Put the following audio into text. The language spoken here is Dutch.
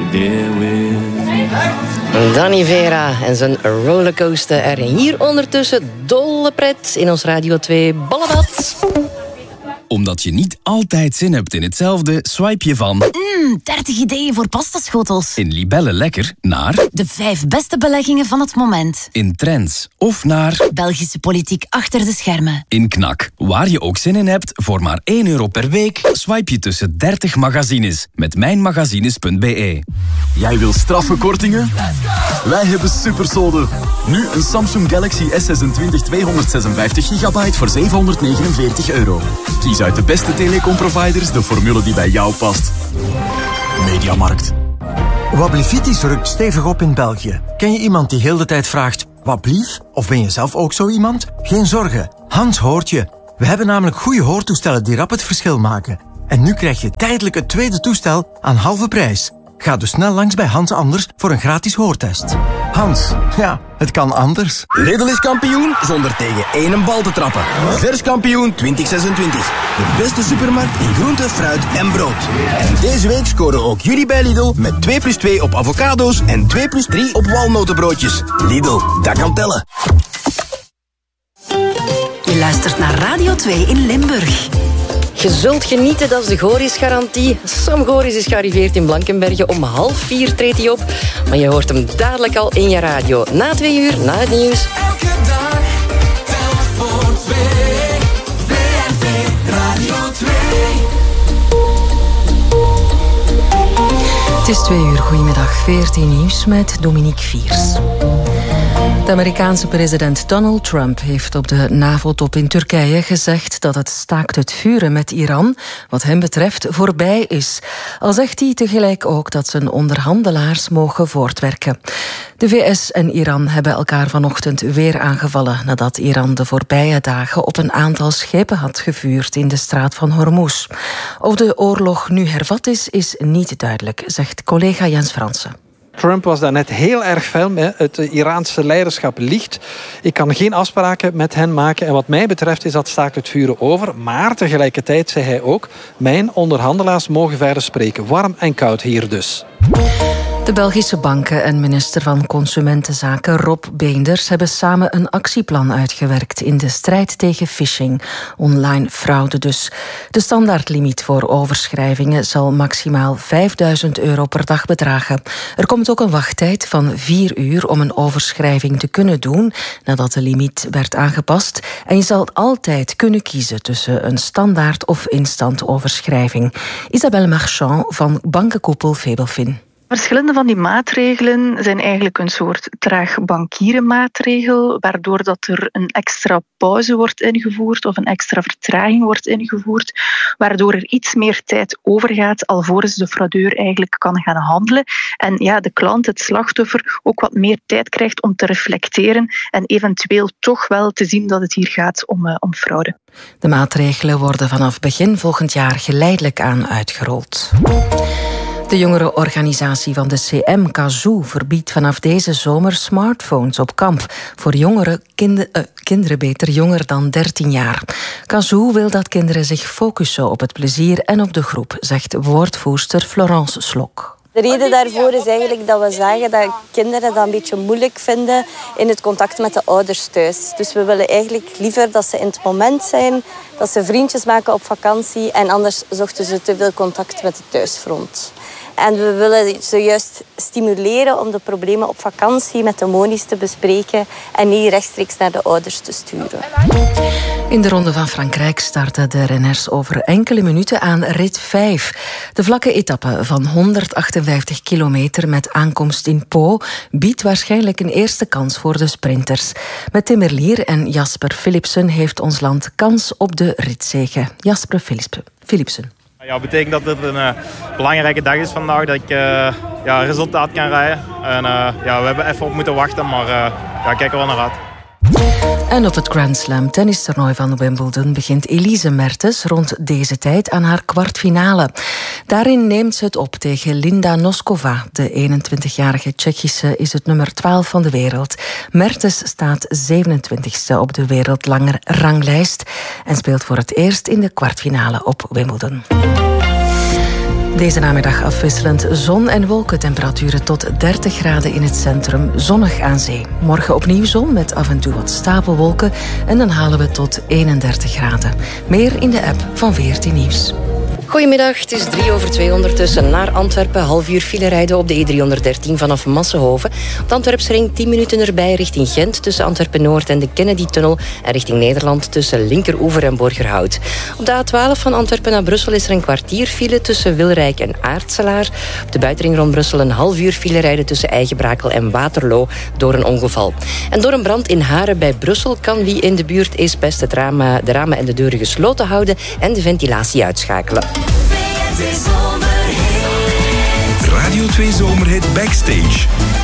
there with. Danny Vera en zijn rollercoaster. En hier ondertussen dolle pret in ons Radio 2 Ballabad. Omdat je niet altijd zin hebt in hetzelfde, swipe je van 30 ideeën voor pastaschotels. in Libelle Lekker naar De 5 beste beleggingen van het moment. in Trends of naar Belgische politiek achter de schermen. in Knak. Waar je ook zin in hebt, voor maar €1 per week, swipe je tussen 30 magazines met mijnmagazines.be. Jij wil straffe kortingen? Wij hebben supersode. Nu een Samsung Galaxy S26 256 gigabyte voor €749. Kies uit de beste telecomproviders de formule die bij jou past. Mediamarkt. Wablivitis rukt stevig op in België. Ken je iemand die heel de tijd vraagt, wat blief? Of ben je zelf ook zo iemand? Geen zorgen, Hans hoort je. We hebben namelijk goede hoortoestellen die rap het verschil maken. En nu krijg je tijdelijk het tweede toestel aan halve prijs. Ga dus snel langs bij Hans Anders voor een gratis hoortest. Hans, ja, het kan anders. Lidl is kampioen zonder tegen één bal te trappen. Vers kampioen 2026. De beste supermarkt in groente, fruit en brood. En deze week scoren ook jullie bij Lidl met 2+2 op avocado's en 2+3 op walnotenbroodjes. Lidl, dat kan tellen. Je luistert naar Radio 2 in Limburg. Je zult genieten, dat is de Goris-garantie. Sam Goris is gearriveerd in Blankenberge. Om 3:30 treedt hij op. Maar je hoort hem dadelijk al in je radio. Na 2 uur, na het nieuws. Elke dag, telt voor 2. VRT Radio 2. Het is 2 uur, goedemiddag. VRT Nieuws met Dominique Viers. De Amerikaanse president Donald Trump heeft op de NAVO-top in Turkije gezegd dat het staakt het vuren met Iran, wat hem betreft, voorbij is. Al zegt hij tegelijk ook dat zijn onderhandelaars mogen voortwerken. De VS en Iran hebben elkaar vanochtend weer aangevallen nadat Iran de voorbije dagen op een aantal schepen had gevuurd in de straat van Hormuz. Of de oorlog nu hervat is niet duidelijk, zegt collega Jens Fransen. Trump was daar net heel erg fel mee. Het Iraanse leiderschap liegt. Ik kan geen afspraken met hen maken. En wat mij betreft is dat staakt het vuren over. Maar tegelijkertijd zei hij ook, mijn onderhandelaars mogen verder spreken. Warm en koud hier dus. De Belgische banken en minister van Consumentenzaken Rob Beenders hebben samen een actieplan uitgewerkt in de strijd tegen phishing, online fraude dus. De standaardlimiet voor overschrijvingen zal maximaal €5.000 per dag bedragen. Er komt ook een wachttijd van 4 uur om een overschrijving te kunnen doen nadat de limiet werd aangepast. En je zal altijd kunnen kiezen tussen een standaard of instant overschrijving. Isabelle Marchand van bankenkoepel Febelfin. Verschillende van die maatregelen zijn eigenlijk een soort traag bankierenmaatregel, waardoor dat er een extra pauze wordt ingevoerd of een extra vertraging wordt ingevoerd, waardoor er iets meer tijd overgaat alvorens de fraudeur eigenlijk kan gaan handelen. En ja, de klant, het slachtoffer, ook wat meer tijd krijgt om te reflecteren en eventueel toch wel te zien dat het hier gaat om fraude. De maatregelen worden vanaf begin volgend jaar geleidelijk aan uitgerold. De jongerenorganisatie van de CM, Kazoo, verbiedt vanaf deze zomer smartphones op kamp voor kinderen jonger dan 13 jaar. Kazoo wil dat kinderen zich focussen op het plezier en op de groep, zegt woordvoerster Florence Slok. De reden daarvoor is eigenlijk dat we zagen dat kinderen dat een beetje moeilijk vinden in het contact met de ouders thuis. Dus we willen eigenlijk liever dat ze in het moment zijn, dat ze vriendjes maken op vakantie en anders zochten ze te veel contact met het thuisfront. En we willen ze juist stimuleren om de problemen op vakantie met de monies te bespreken en niet rechtstreeks naar de ouders te sturen. In de Ronde van Frankrijk starten de renners over enkele minuten aan rit 5. De vlakke etappe van 158 kilometer met aankomst in Po biedt waarschijnlijk een eerste kans voor de sprinters. Met Tim Merlier en Jasper Philipsen heeft ons land kans op de ritzege. Jasper Philipsen. Ja, dat betekent dat het een belangrijke dag is vandaag, dat ik resultaat kan rijden. En we hebben even op moeten wachten, maar kijken we wel naar uit. En op het Grand Slam tennistoernooi van Wimbledon begint Elise Mertens rond deze tijd aan haar kwartfinale. Daarin neemt ze het op tegen Linda Noskova. De 21-jarige Tsjechische is het nummer 12 van de wereld. Mertens staat 27e op de wereldranglijst en speelt voor het eerst in de kwartfinale op Wimbledon. Deze namiddag afwisselend zon en wolken. Temperaturen tot 30 graden in het centrum. Zonnig aan zee. Morgen opnieuw zon met af en toe wat stapelwolken. En dan halen we tot 31 graden. Meer in de app van VRT Nieuws. Goedemiddag, het is 2:03 ondertussen naar Antwerpen. Half uur file rijden op de E313 vanaf Massenhoven. Op de Antwerpsring 10 minuten erbij richting Gent tussen Antwerpen-Noord en de Kennedy-tunnel. En richting Nederland tussen Linkeroever en Borgerhout. Op de A12 van Antwerpen naar Brussel is er een kwartier file tussen Wilrijk en Aartselaar. Op de buitenring rond Brussel een half uur file rijden tussen Eigenbrakel en Waterloo door een ongeval. En door een brand in Haren bij Brussel kan wie in de buurt is best de ramen en de deuren gesloten houden en de ventilatie uitschakelen. Radio 2 Zomerhit Backstage.